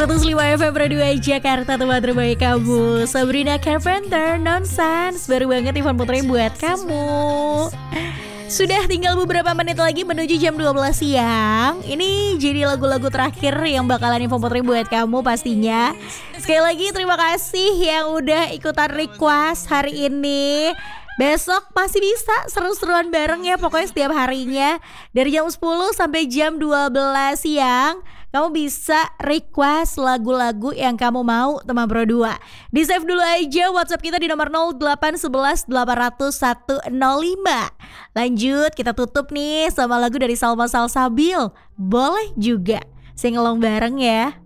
105 FM Radio Jakarta, tempat terbaik kamu. Sabrina Carpenter, Nonsense. Baru banget Ivan Putri buat kamu. Sudah tinggal beberapa menit lagi menuju jam 12 siang. Ini jadi lagu-lagu terakhir yang bakalan Ivan Putri buat kamu pastinya. Sekali lagi terima kasih yang udah ikutan request hari ini. Besok masih bisa seru-seruan bareng ya. Pokoknya setiap harinya dari jam 10 sampai jam 12 siang kamu bisa request lagu-lagu yang kamu mau teman Pro 2. Di save dulu aja WhatsApp kita di nomor 0811 800 105. Lanjut kita tutup nih sama lagu dari Salma Salsabil. Boleh juga singelong bareng ya.